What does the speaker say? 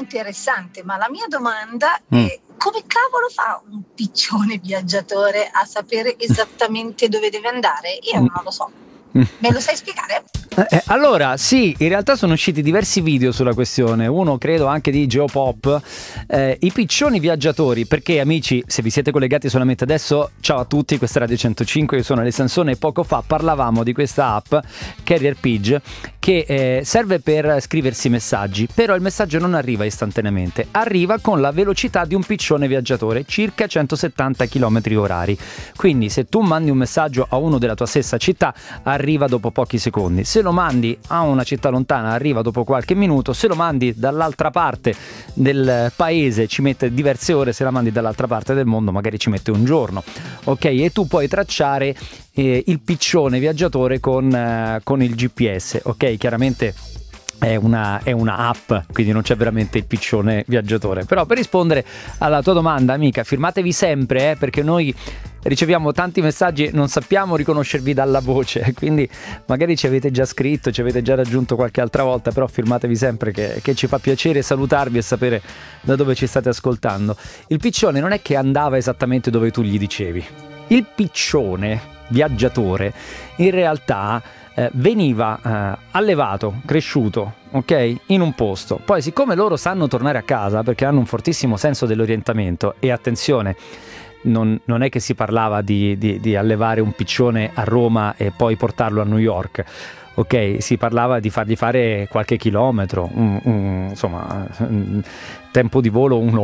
interessante, ma la mia domanda è: come cavolo fa un piccione viaggiatore a sapere esattamente dove deve andare? Io non lo so. Me lo sai spiegare? Allora, sì, in realtà sono usciti diversi video sulla questione, uno credo anche di Geopop, i piccioni viaggiatori, perché amici, se vi siete collegati solamente adesso, ciao a tutti, questa è Radio 105, io sono Ale Sansone e poco fa parlavamo di questa app, Carrier Pigeon, che serve per scriversi messaggi, però il messaggio non arriva istantaneamente, arriva con la velocità di un piccione viaggiatore, circa 170 km/h, quindi se tu mandi un messaggio a uno della tua stessa città, arriva dopo pochi secondi. Se lo mandi a una città lontana arriva dopo qualche minuto, se lo mandi dall'altra parte del paese ci mette diverse ore, se la mandi dall'altra parte del mondo magari ci mette un giorno, ok? E tu puoi tracciare il piccione viaggiatore con il GPS, ok? Chiaramente è una app, quindi non c'è veramente il piccione viaggiatore. Però per rispondere alla tua domanda, amica, firmatevi sempre, perché noi riceviamo tanti messaggi, non sappiamo riconoscervi dalla voce, quindi magari ci avete già scritto, ci avete già raggiunto qualche altra volta, però firmatevi sempre che ci fa piacere salutarvi e sapere da dove ci state ascoltando. Il piccione non è che andava esattamente dove tu gli dicevi. Il piccione viaggiatore in realtà veniva allevato, cresciuto, ok? In un posto. Poi siccome loro sanno tornare a casa perché hanno un fortissimo senso dell'orientamento, e attenzione, non è che si parlava di allevare un piccione a Roma e poi portarlo a New York, ok? Si parlava di fargli fare qualche chilometro, insomma, tempo di volo 1